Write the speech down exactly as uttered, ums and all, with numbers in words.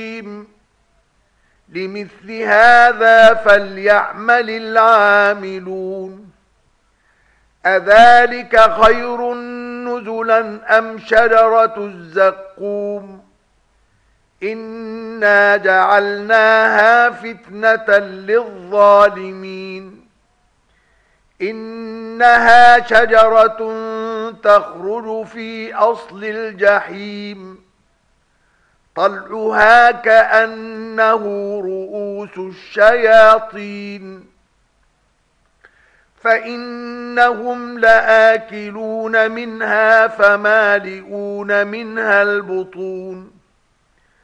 لمثل هذا فليعمل العاملون أذلك خير نزلا أم شجرة الزقوم إنا جعلناها فتنة للظالمين إنها شجرة تخرج في أصل الجحيم طلعها كأنه رؤوس الشياطين فإنهم لآكلون منها فمالئون منها البطون